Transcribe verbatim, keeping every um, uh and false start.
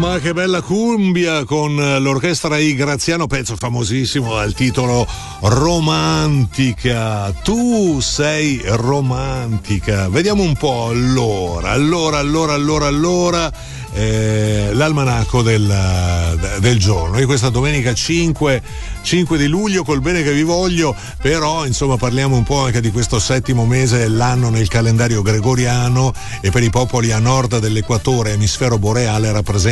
ma che bella cumbia con l'orchestra I Graziano, pezzo famosissimo dal titolo Romantica. Tu sei romantica. Vediamo un po' allora, allora, allora, allora, allora. Eh, l'almanacco del, del giorno di questa domenica cinque di luglio, col bene che vi voglio, però insomma parliamo un po' anche di questo settimo mese dell'anno nel calendario gregoriano, e per i popoli a nord dell'equatore, emisfero boreale, rappresenta